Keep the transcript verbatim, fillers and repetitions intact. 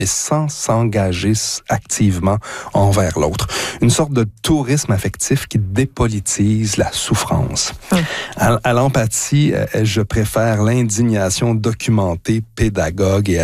mais sans s'engager activement envers l'autre. Une sorte de tourisme affectif qui dépolitise la souffrance. Mmh. À, à l'empathie, je préfère l'indignation documentée, pédagogue et